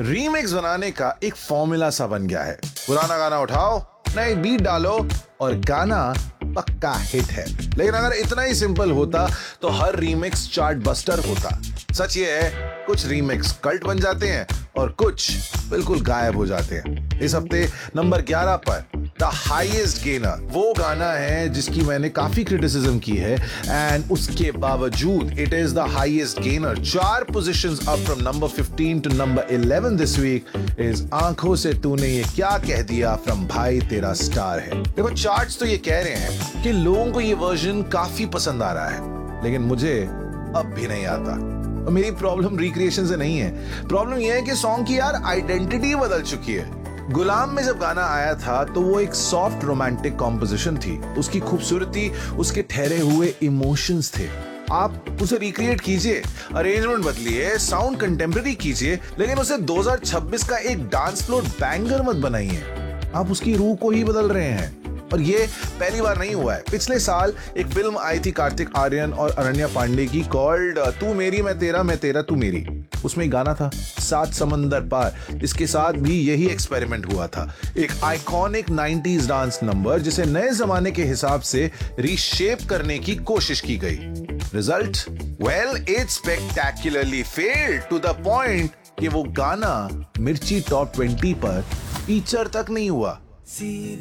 Remix बनाने का एक फॉर्मूला सा बन गया है। पुराना गाना उठाओ, नई बीट डालो और गाना पक्का हिट है। लेकिन अगर इतना ही सिंपल होता तो हर रीमिक्स चार्ट बस्टर होता। सच ये है, कुछ रीमिक्स कल्ट बन जाते हैं और कुछ बिल्कुल गायब हो जाते हैं। इस हफ्ते नंबर 11 पर द हाईएस्ट गेनर वो गाना है जिसकी मैंने काफी क्रिटिसिज्म की है, एंड उसके बावजूद it is the highest gainer. 4 positions up from number 15 to number 11 this week is आंखों से तूने ये क्या कह दिया फ्रॉम भाई तेरा स्टार है। देखो, चार्ट्स तो ये कह रहे हैं कि लोगों को ये वर्जन काफी पसंद आ रहा है, लेकिन मुझे अब भी नहीं आता। और मेरी प्रॉब्लम रिक्रिएशन से नहीं है, प्रॉब्लम यह है कि सॉन्ग की यार आइडेंटिटी बदल चुकी है। गुलाम में जब गाना आया था तो वो एक सॉफ्ट रोमांटिक कॉम्पोजिशन थी। उसकी खूबसूरती, उसके ठहरे हुए इमोशंस थे। आप उसे रिक्रिएट कीजिए, अरेंजमेंट बदलिए, साउंड कंटेम्प्रेरी कीजिए, लेकिन उसे 2026 का एक डांस फ्लोर बैंगर मत बनाइए। आप उसकी रूह को ही बदल रहे हैं। और ये पहली बार नहीं हुआ है। पिछले साल एक फिल्म आई थी कार्तिक आर्यन और अनन्या पांडे की, कॉल्ड तू मेरी मैं तेरा मैं तेरा तू मेरी। उसमें एक गाना था 7 समंदर पार, जिसके साथ भी यही एक्सपेरिमेंट हुआ था। एक आइकॉनिक 90s डांस नंबर जिसे नए जमाने के हिसाब से रीशेप करने की कोशिश की गई। Result, well, it स्पेक्टेक्युलरली failed to the point कि वो गाना मिर्ची टॉप 20 पर फीचर तक नहीं हुआ।